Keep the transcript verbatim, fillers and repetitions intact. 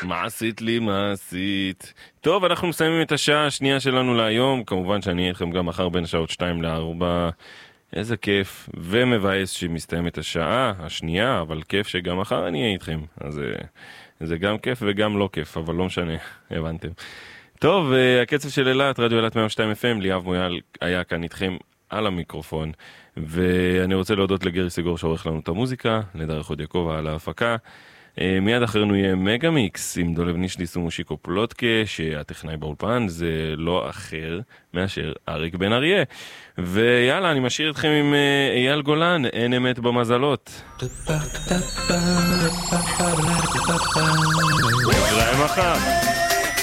מה עשית לי, מה עשית? טוב, אנחנו מסיימים את השעה השנייה שלנו להיום. כמובן שאני אהיה איתכם גם מחר בין השעות שתיים לארבע. איזה כיף ומבאס שמסתיים את השעה השנייה, אבל כיף שגם מחר אני אהיה איתכם. אז זה גם כיף וגם לא כיף, אבל לא משנה, הבנתם. טוב, הקצב של אילת, רדיו אילת מאה ושתיים אף אם, ליאב מויאל היה כאן איתכם על המיקרופון, ואני רוצה להודות לגרי סיגור שעורך לנו את המוזיקה, לדרך עוד יעקב על ההפקה. מיד אחרינו יהיה מגה מיקס עם דולב נישליס ומושיקו פלוטקה, שהטכנאי באולפן זה לא אחר מאשר אריק בן אריה. ויאללה, אני משאיר אתכם עם אייל גולן, אין אמת במזלות. נתראה מחר.